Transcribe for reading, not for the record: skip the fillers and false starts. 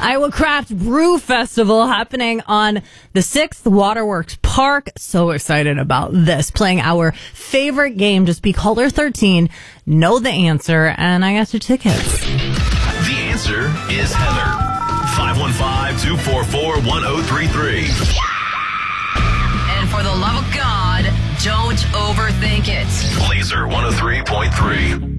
Iowa Craft Brew Festival happening on the 6th, Waterworks Park. So excited about this. Playing our favorite game. Just be caller 13, know the answer, and I got your tickets. The answer is Heather. 515-244-1033. And for the love of God, don't overthink it. Laser 103.3.